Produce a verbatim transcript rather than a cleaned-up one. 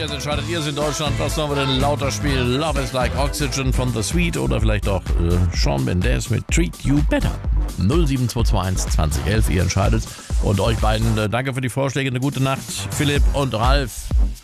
Jetzt entscheidet ihr es in Deutschland. Was sollen wir denn lauter spielen? Love is like Oxygen von The Sweet oder vielleicht auch äh, Shawn Mendes mit Treat You Better. null sieben zwei zwei eins zwanzig elf, ihr entscheidet. Und euch beiden äh, danke für die Vorschläge. Eine gute Nacht, Philipp und Ralf.